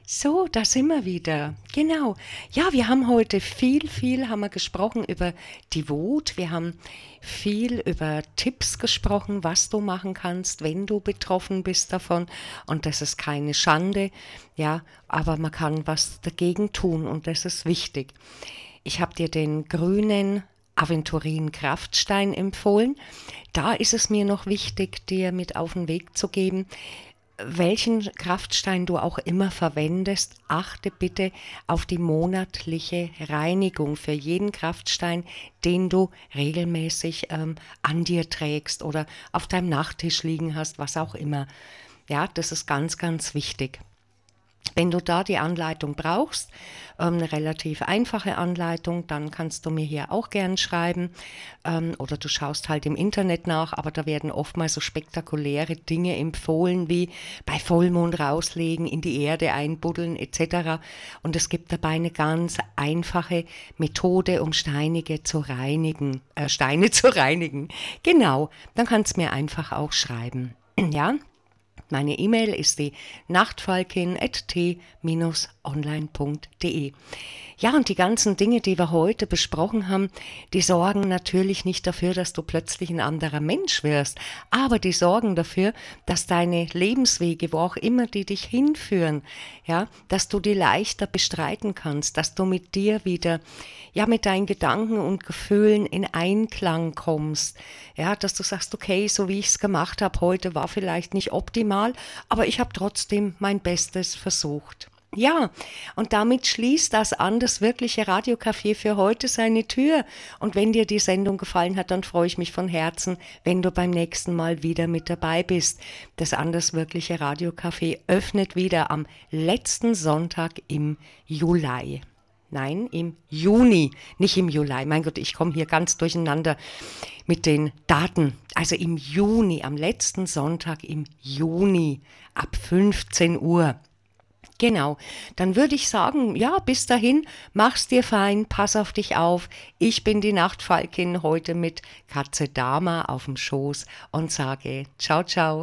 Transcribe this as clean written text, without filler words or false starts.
So, da sind wir wieder. Genau. Ja, wir haben heute viel haben wir gesprochen über die Wut. Wir haben viel über Tipps gesprochen, was du machen kannst, wenn du betroffen bist davon. Und das ist keine Schande. Ja, aber man kann was dagegen tun und das ist wichtig. Ich habe dir den grünen Aventurin Kraftstein empfohlen. Da ist es mir noch wichtig, dir mit auf den Weg zu geben, welchen Kraftstein du auch immer verwendest, achte bitte auf die monatliche Reinigung für jeden Kraftstein, den du regelmäßig an dir trägst oder auf deinem Nachttisch liegen hast, was auch immer. Ja, das ist ganz wichtig. Wenn du da die Anleitung brauchst, eine relativ einfache Anleitung, dann kannst du mir hier auch gern schreiben oder du schaust halt im Internet nach, aber da werden oftmals so spektakuläre Dinge empfohlen wie bei Vollmond rauslegen, in die Erde einbuddeln etc. Und es gibt dabei eine ganz einfache Methode, um Steine zu reinigen. Genau, dann kannst du mir einfach auch schreiben. Ja? Meine E-Mail ist die nachtfalkin@t-online.de. Ja, und die ganzen Dinge, die wir heute besprochen haben, die sorgen natürlich nicht dafür, dass du plötzlich ein anderer Mensch wirst, aber die sorgen dafür, dass deine Lebenswege, wo auch immer die dich hinführen, ja, dass du die leichter bestreiten kannst, dass du mit dir wieder, ja, mit deinen Gedanken und Gefühlen in Einklang kommst, ja, dass du sagst, okay, so wie ich es gemacht habe heute, war vielleicht nicht optimal, aber ich habe trotzdem mein Bestes versucht. Ja, und damit schließt das Anders wirkliche Radiocafé für heute seine Tür. Und wenn dir die Sendung gefallen hat, dann freue ich mich von Herzen, wenn du beim nächsten Mal wieder mit dabei bist. Das Anders wirkliche Radiocafé öffnet wieder am letzten Sonntag im Juli. Nein, im Juni, nicht im Juli. Mein Gott, ich komme hier ganz durcheinander mit den Daten. Also im Juni, am letzten Sonntag im Juni ab 15 Uhr. Genau, dann würde ich sagen, ja, bis dahin, mach's dir fein, pass auf dich auf. Ich bin die Nachtfalkin heute mit Katze Dama auf dem Schoß und sage ciao, ciao.